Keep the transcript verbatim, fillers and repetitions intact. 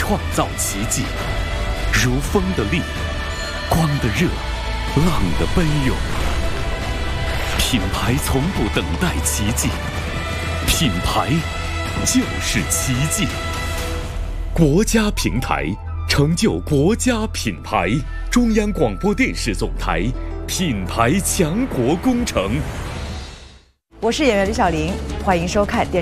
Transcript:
创造奇迹，如风的力，光的热，浪的奔涌。品牌从不等待奇迹，品牌就是奇迹。国家平台成就国家品牌，中央广播电视总台品牌强国工程。 我是演员李小玲，欢迎收看电。